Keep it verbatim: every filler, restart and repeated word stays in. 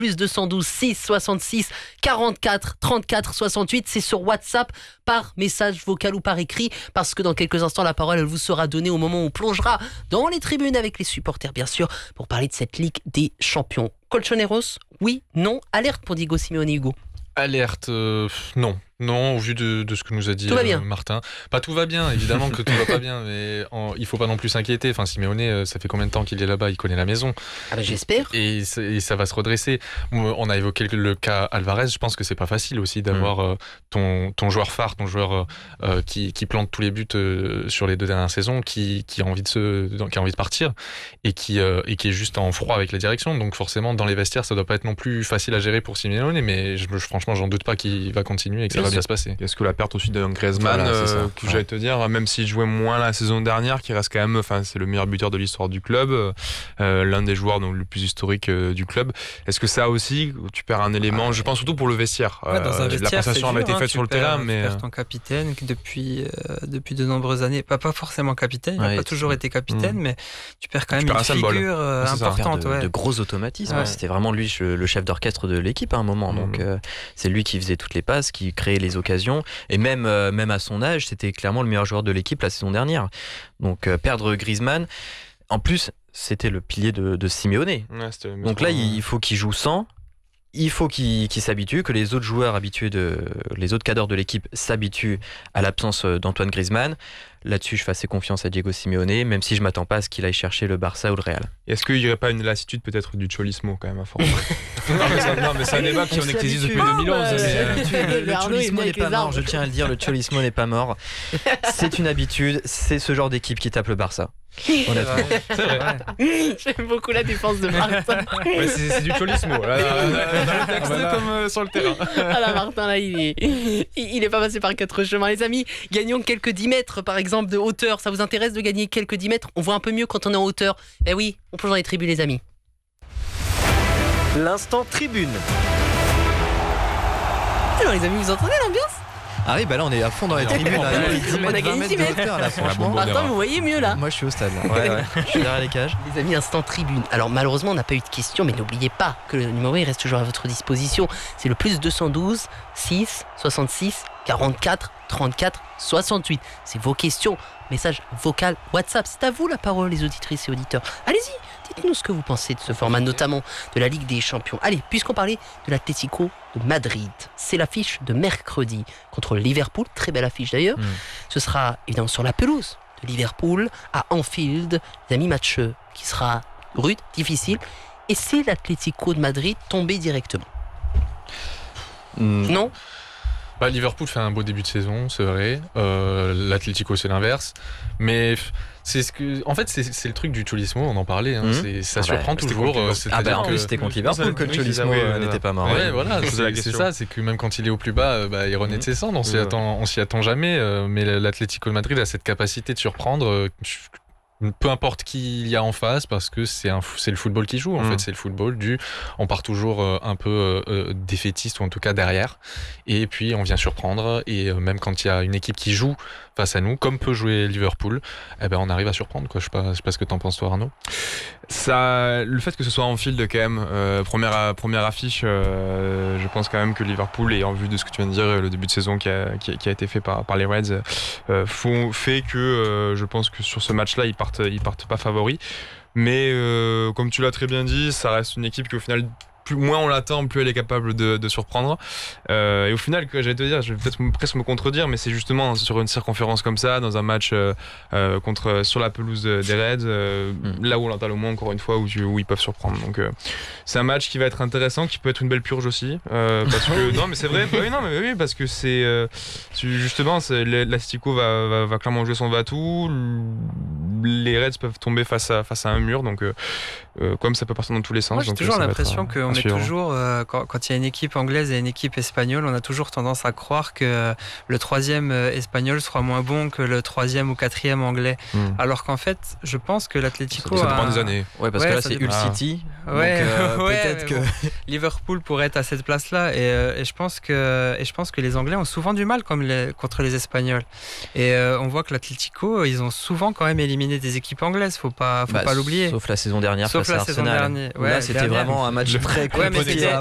plus deux cent douze six soixante-six quarante-quatre trente-quatre soixante-huit. C'est sur WhatsApp par message vocal ou par écrit, parce que dans quelques instants, la parole elle vous sera donnée au moment où on plongera dans les tribunes avec les supporters, bien sûr, pour parler de cette Ligue des Champions. Colchoneros, oui, non, alerte pour Diego Simeone, Hugo. Alerte, euh, non. Non, au vu de, de ce que nous a dit tout va bien. Euh, Martin. Pas tout va bien, évidemment que tout va pas bien, mais en, il faut pas non plus s'inquiéter. Enfin, Simeone, euh, ça fait combien de temps qu'il est là-bas? Il connaît la maison. Ah ben, j'espère. Et, et ça va se redresser. On a évoqué le cas Alvarez. Je pense que c'est pas facile aussi d'avoir mmh. euh, ton, ton joueur phare, ton joueur euh, qui, qui plante tous les buts euh, sur les deux dernières saisons, qui, qui, a envie de se, qui a envie de partir et qui, euh, et qui est juste en froid avec la direction. Donc forcément, dans les vestiaires, ça doit pas être non plus facile à gérer pour Simeone, mais je, franchement, j'en doute pas qu'il va continuer et que ça va bien se passer. Est-ce que la perte aussi d'un Griezmann, voilà, euh, que ouais. j'allais te dire, même s'il jouait moins la saison dernière, qui reste quand même, enfin, c'est le meilleur buteur de l'histoire du club, euh, l'un des joueurs donc, le plus historique euh, du club. Est-ce que ça aussi, tu perds un élément, ouais. je pense surtout pour le vestiaire. Ouais, dans un vestiaire, la prestation avait été faite hein, sur le perds, terrain, mais tu perds ton capitaine depuis euh, depuis de nombreuses années, pas pas forcément capitaine, il n'a ouais, pas toujours été capitaine, mmh. mais tu perds quand même tu une figure euh, importante, de, ouais. de gros automatismes. Ouais. C'était vraiment lui le chef d'orchestre de l'équipe à un moment, mmh. donc euh, c'est lui qui faisait toutes les passes, qui créait les occasions, et même euh, même à son âge, c'était clairement le meilleur joueur de l'équipe la saison dernière. Donc euh, perdre Griezmann, en plus, c'était le pilier de, de Simeone. Ouais, donc là, il faut qu'il joue sans. Il faut qu'il, qu'il s'habitue, que les autres joueurs habitués, de, les autres cadres de l'équipe s'habituent à l'absence d'Antoine Griezmann. Là-dessus, je fais assez confiance à Diego Simeone, même si je ne m'attends pas à ce qu'il aille chercher le Barça ou le Real. Et est-ce qu'il n'y aurait pas une lassitude peut-être du Cholismo quand même à force? non, mais ça, non, mais c'est un débat qui en existe depuis deux mille onze. Oh, mais... Le, le, le Cholismo n'est pas mort, je tiens à le dire, le Cholismo n'est pas mort. C'est une habitude, c'est ce genre d'équipe qui tape le Barça. Honnêtement. C'est vrai. Ouais. J'aime beaucoup la défense de Martin. Ouais, c'est, c'est du Cholismo. Là, là, là, là, texte voilà. Comme euh, sur le terrain. Ah là, Martin, là, il est, il est pas passé par quatre chemins. Les amis, gagnons quelques dix mètres, par exemple, de hauteur. Ça vous intéresse de gagner quelques dix mètres? On voit un peu mieux quand on est en hauteur. Eh oui, on plonge dans les tribunes, les amis. L'instant tribune. Alors, les amis, vous entendez l'ambiance? Ah oui, bah là on est à fond dans les tribunes. Là, on a gagné dix mètres. Hauteur, là, franchement. Martin, vous voyez mieux là? Moi je suis au stade. Là. Ouais, ouais. Je suis derrière les cages. Les amis, instant tribune. Alors malheureusement, on n'a pas eu de questions, mais n'oubliez pas que le numéro il reste toujours à votre disposition. C'est le plus deux cent douze six soixante-six quarante-quatre trente-quatre soixante-huit. C'est vos questions. Message vocal WhatsApp. C'est à vous la parole, les auditrices et auditeurs. Allez-y. Dites-nous ce que vous pensez de ce format, notamment de la Ligue des Champions. Allez, puisqu'on parlait de l'Atlético de Madrid, c'est l'affiche de mercredi contre Liverpool, très belle affiche d'ailleurs. Mmh. Ce sera évidemment sur la pelouse de Liverpool, à Anfield. Les amis, match qui sera rude, difficile. Et c'est l'Atlético de Madrid tombé directement. Mmh. Non ? Bah, Liverpool fait un beau début de saison, c'est vrai. Euh, L'Atlético, c'est l'inverse. Mais c'est ce que, en fait, c'est, c'est le truc du Cholismo, on en parlait. Hein. Mmh. C'est, ça ah surprend bah, toujours. Ah bah, en plus, c'était contre Liverpool que le Cholismo euh, n'était pas mort. Ouais, ouais voilà, c'est, c'est ça. C'est que même quand il est au plus bas, bah, il renaît mmh. de ses cendres. On s'y attend, on s'y attend jamais. Euh, mais l'Atlético de Madrid a cette capacité de surprendre. Euh, peu importe qui il y a en face, parce que c'est, un, c'est le football qui joue en mmh. fait, c'est le football du on part toujours euh, un peu euh, défaitiste, ou en tout cas derrière, et puis on vient surprendre, et euh, même quand il y a une équipe qui joue face à nous, comme peut jouer Liverpool, eh ben on arrive à surprendre quoi. Je sais pas, je sais pas ce que t'en penses toi, Arnaud. Ça, le fait que ce soit en field quand même, euh, première première affiche, euh, je pense quand même que Liverpool, et en vue de ce que tu viens de dire, le début de saison qui a qui a, qui a été fait par par les Reds, euh, font, fait que euh, je pense que sur ce match-là ils partent ils partent pas favoris, mais euh, comme tu l'as très bien dit, ça reste une équipe qui au final, plus, moins on l'attend, plus elle est capable de, de surprendre. Euh, et au final, que j'allais te dire, je vais peut-être me, presque me contredire, mais c'est justement sur une circonférence comme ça, dans un match euh, euh, contre, sur la pelouse des Reds, euh, mm. là où on l'entend le moins, encore une fois, où, où ils peuvent surprendre. Donc euh, c'est un match qui va être intéressant, qui peut être une belle purge aussi. Euh, parce que, non, mais c'est vrai, bah, oui, non, mais oui, parce que c'est euh, justement, c'est, l'Atlético va, va, va clairement jouer son va-tout. Les Reds peuvent tomber face à, face à un mur, donc euh, euh, comme ça peut partir dans tous les sens. Moi, j'ai donc, toujours l'impression être, qu'on est toujours, euh, quand, quand il y a une équipe anglaise et une équipe espagnole, on a toujours tendance à croire que le troisième espagnol sera moins bon que le troisième ou quatrième anglais. Mm. Alors qu'en fait, je pense que l'Atlético. Ça, ça dépend a... des années. Ouais, parce ouais, que là, c'est Hull City. Ouais, donc, euh, ouais, peut-être que. Bon, Liverpool pourrait être à cette place-là. Et, euh, et, je pense que, et je pense que les Anglais ont souvent du mal comme les, contre les Espagnols. Et euh, on voit que l'Atlético, ils ont souvent quand même éliminé dominé des équipes anglaises, faut pas, faut bah, pas l'oublier. Sauf la saison dernière sauf face à la saison Arsenal. dernière. Ouais, là, c'était dernière. vraiment un match très ouais, mais compliqué.